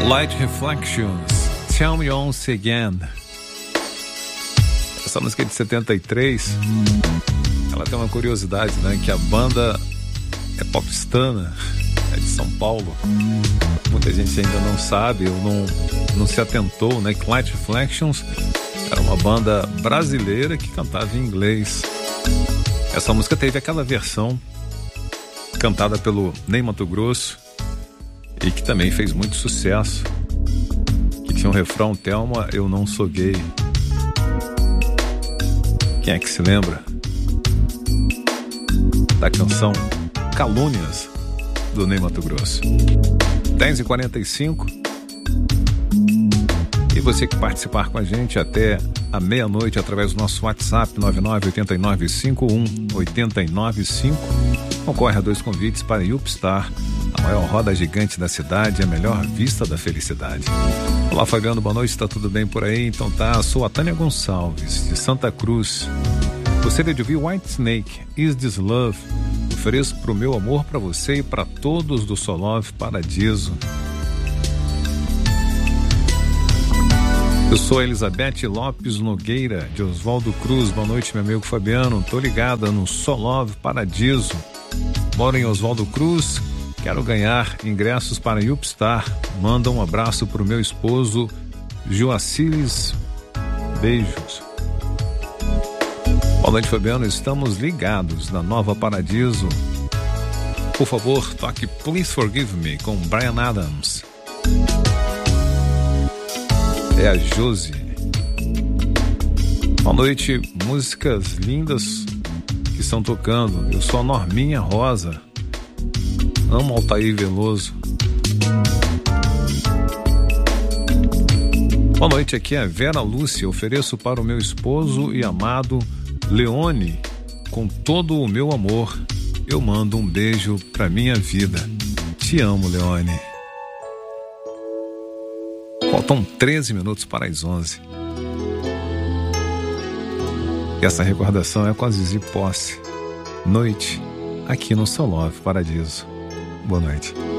Light Reflections, Tell Me Once Again. Essa música é de 73. Ela tem uma curiosidade, né? Que a banda é paulistana, é de São Paulo. Muita gente ainda não sabe ou não se atentou, né? Que Light Reflections era uma banda brasileira que cantava em inglês. Essa música teve aquela versão cantada pelo Ney Matogrosso e que também fez muito sucesso, que tinha um refrão: Thelma, eu não sou gay. Quem é que se lembra da canção Calúnias, do Ney Matogrosso? 10h45. E você que participar com a gente até a meia-noite através do nosso WhatsApp 9989518995 concorre a 2 convites para Upstar, a maior roda gigante da cidade e a melhor vista da felicidade. Olá, Fabiano, boa noite, tá tudo bem por aí? Então tá, sou a Tânia Gonçalves, de Santa Cruz. Gostaria de ouvir Whitesnake, Is This Love? Ofereço pro meu amor, para você e para todos do Solove Paradiso. Eu sou a Elizabeth Lopes Nogueira, de Oswaldo Cruz. Boa noite, meu amigo Fabiano. Tô ligada no Solove Paradiso. Moro em Oswaldo Cruz. Quero ganhar ingressos para Upstar. Manda um abraço pro meu esposo, Joacilis. Beijos. Boa noite, Fabiano. Estamos ligados na Nova Paradiso. Por favor, toque Please Forgive Me com Bryan Adams. É a Josi. Boa noite, músicas lindas que estão tocando. Eu sou a Norminha Rosa. Amo Altair Veloso. Boa noite, aqui é a Vera Lúcia. Ofereço para o meu esposo e amado Leone, com todo o meu amor. Eu mando um beijo pra minha vida. Te amo, Leone. Faltam 13 minutos para as 11. E essa recordação é com a Zizi Posse. Noite, aqui no Solove Paradiso. Boa noite.